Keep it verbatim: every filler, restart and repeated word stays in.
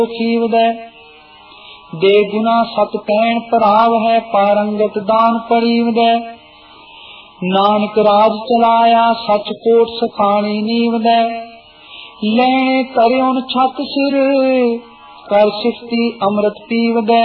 ਖੀਵਦੈ। ਦੇ ਗੁਨਾ ਸਤ ਪੈਣ ਭਰਾਵ ਹੈ, ਪਾਰੰਗਤ ਦਾਨ ਪਰੀਵਦੈ। ਨਾਨਕ ਰਾਜ ਚਲਾਇਆ, ਸਚ ਕੋਟ ਸਖਾਣੀ ਨੀਵਦੈ। ਲੈਣੇ ਕਰਿਉਨ ਛਤ ਸਿਰ, ਕਰ ਸਿਫਤੀ ਅੰਮ੍ਰਿਤ ਪੀਵਦੈ।